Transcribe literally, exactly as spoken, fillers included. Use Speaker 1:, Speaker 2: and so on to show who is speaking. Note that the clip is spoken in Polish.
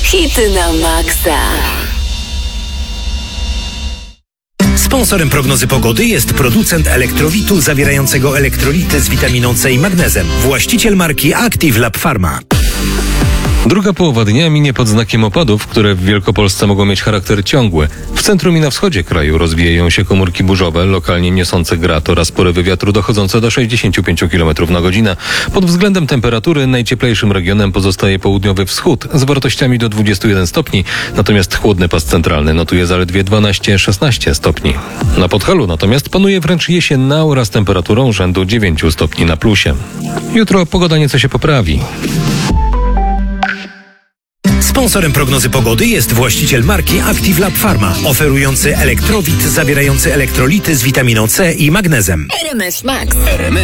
Speaker 1: Hity na maksa.
Speaker 2: Sponsorem prognozy pogody jest producent elektrowitu zawierającego elektrolity z witaminą C i magnezem. Właściciel marki Active Lab Pharma.
Speaker 3: Druga połowa dnia minie pod znakiem opadów, które w Wielkopolsce mogą mieć charakter ciągły. W centrum i na wschodzie kraju rozwijają się komórki burzowe, lokalnie niosące grad oraz porywy wiatru dochodzące do sześćdziesiąt pięć kilometrów na godzinę. Pod względem temperatury najcieplejszym regionem pozostaje południowy wschód z wartościami do dwudziestu jeden stopni, natomiast chłodny pas centralny notuje zaledwie dwanaście szesnaście stopni. Na Podhalu natomiast panuje wręcz jesienna oraz temperaturą rzędu dziewięciu stopni na plusie. Jutro pogoda nieco się poprawi.
Speaker 2: Sponsorem prognozy pogody jest właściciel marki Active Lab Pharma, oferujący elektrowit zawierający elektrolity z witaminą C i magnezem.
Speaker 1: R M S Max.